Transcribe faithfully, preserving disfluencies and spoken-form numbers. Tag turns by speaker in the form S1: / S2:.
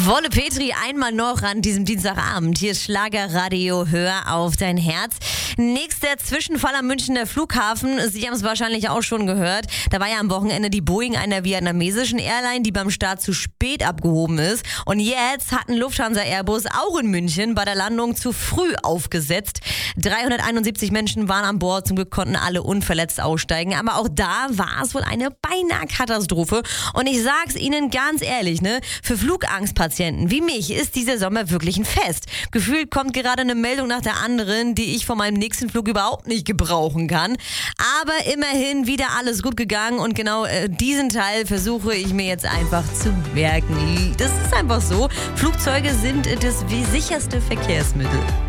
S1: Wolle Petri einmal noch an diesem Dienstagabend. Hier ist Schlagerradio, hör auf dein Herz. Nächster Zwischenfall am Münchner Flughafen. Sie haben es wahrscheinlich auch schon gehört. Da war ja am Wochenende die Boeing einer vietnamesischen Airline, die beim Start zu spät abgehoben ist. Und jetzt hat ein Lufthansa Airbus auch in München bei der Landung zu früh aufgesetzt. dreihunderteinundsiebzig Menschen waren an Bord. Zum Glück konnten alle unverletzt aussteigen. Aber auch da war es wohl eine beinahe Katastrophe. Und ich sag's Ihnen ganz ehrlich, ne? Für Flugangstpatienten wie mich ist dieser Sommer wirklich ein Fest. Gefühlt kommt gerade eine Meldung nach der anderen, die ich von meinem nächsten Flug überhaupt nicht gebrauchen kann. Aber immerhin wieder alles gut gegangen und genau äh, diesen Teil versuche ich mir jetzt einfach zu merken. Das ist einfach so. Flugzeuge sind das sicherste Verkehrsmittel.